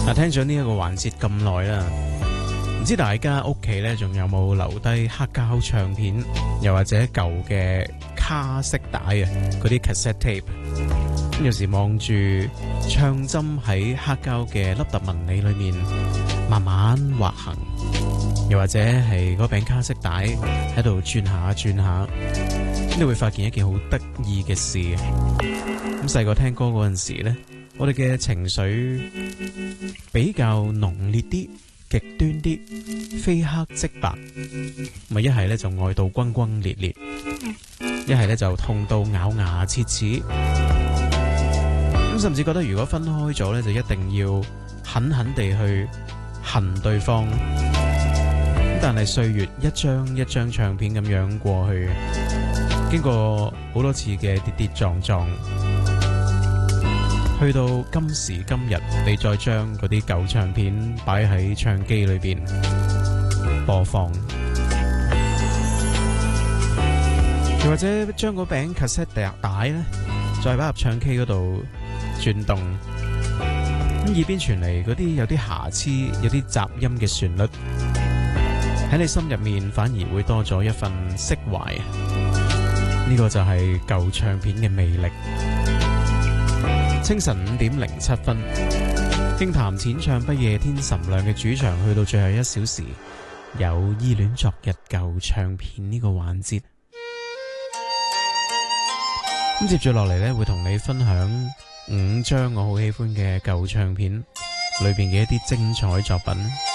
聽咗呢一個環節咁耐啦，唔知大家屋企咧仲有冇留低黑膠唱片，又或者舊嘅卡式帶啊，嗰啲 cassette tape。有時望住唱針喺黑膠嘅凹凸紋理裏面慢慢滑行，又或者係嗰餅卡式帶喺度轉下轉下，你會發現一件好得意嘅事。咁細個聽歌嗰陣時呢，我哋嘅情緒比較濃烈啲、極端啲，非黑即白。咪一係呢就愛到轟轟烈烈，一係呢就痛到咬牙切齒。咁甚至覺得如果分開咗呢，就一定要狠狠地去恨對方。但係歲月一張一張唱片咁樣過去，經過好多次嘅跌跌撞撞，去到今時今日，你再將嗰啲舊唱片擺喺唱機裏邊播放，又或者將嗰餅 cassette 帶呢再擺入唱機嗰度轉動，咁耳邊傳嚟嗰啲有啲瑕疵、有啲雜音嘅旋律，喺你心入面反而會多咗一份釋懷。呢個就係舊唱片嘅魅力。清晨5:07，輕談淺唱不夜天岑亮嘅主場，去到最後1小時，有依戀昨日舊唱片呢個環節。咁接住落嚟呢，會同你分享5張我好喜歡嘅舊唱片裏邊嘅一啲精彩作品。